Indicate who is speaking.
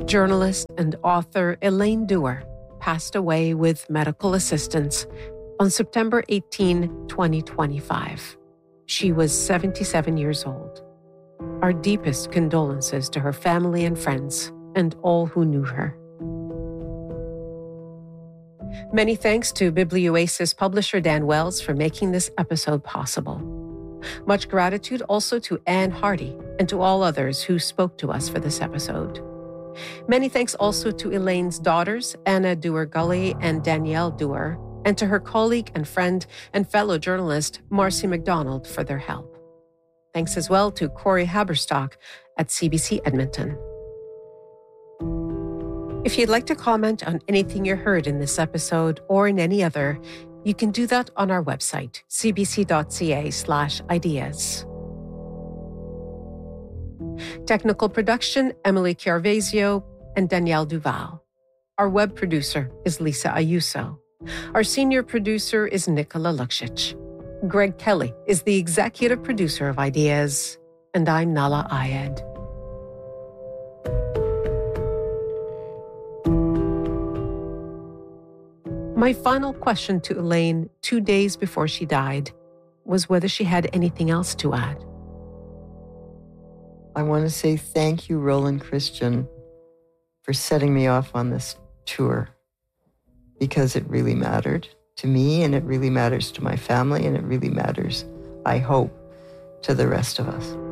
Speaker 1: Journalist and author Elaine Dewar passed away with medical assistance on September 18, 2025. She was 77 years old. Our deepest condolences to her family and friends and all who knew her. Many thanks to Biblioasis publisher Dan Wells for making this episode possible. Much gratitude also to Anne Hardy and to all others who spoke to us for this episode. Many thanks also to Elaine's daughters, Anna Dewar-Gully and Danielle Dewar, and to her colleague and friend and fellow journalist, Marcy McDonald, for their help. Thanks as well to Corey Haberstock at CBC Edmonton. If you'd like to comment on anything you heard in this episode or in any other, you can do that on our website, cbc.ca/ideas. Technical production, Emily Chiarvesio and Danielle Duval. Our web producer is Lisa Ayuso. Our senior producer is Nicola Luksic. Greg Kelly is the executive producer of Ideas, and I'm Nala Ayed. My final question to Elaine 2 days before she died was whether she had anything else to add.
Speaker 2: I want to say thank you, Roland Christian, for setting me off on this tour, because it really mattered to me, and it really matters to my family, and it really matters, I hope, to the rest of us.